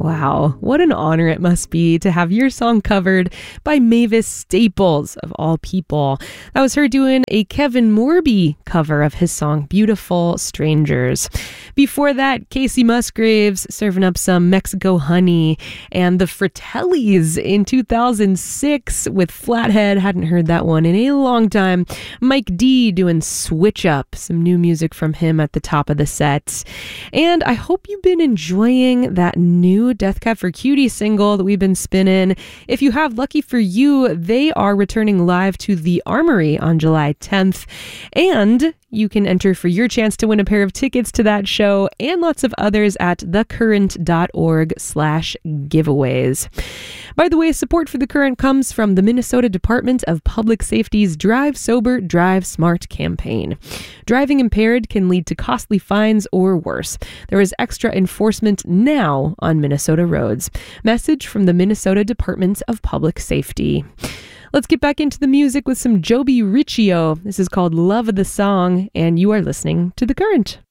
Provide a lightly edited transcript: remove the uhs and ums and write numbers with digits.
Wow, what an honor it must be to have your song covered by Mavis Staples, of all people. That was her doing a Kevin Morby cover of his song Beautiful Strangers. Before that, Casey Musgraves serving up some Mexico Honey, and the Fratellis in 2006 with Flathead. Hadn't heard that one in a long time. Mike D doing Switch Up, some new music from him at the top of the set. And I hope you've been enjoying that new Death Cab for Cutie single that we've been spinning. If you have, lucky for you, they are returning live to the Armory on July 10th. And you can enter for your chance to win a pair of tickets to that show and lots of others at thecurrent.org/giveaways. By the way, support for The Current comes from the Minnesota Department of Public Safety's Drive Sober, Drive Smart campaign. Driving impaired can lead to costly fines or worse. There is extra enforcement now on Minnesota roads. Message from the Minnesota Department of Public Safety. Let's get back into the music with some Joby Riccio. This is called Love of the Song, and you are listening to The Current.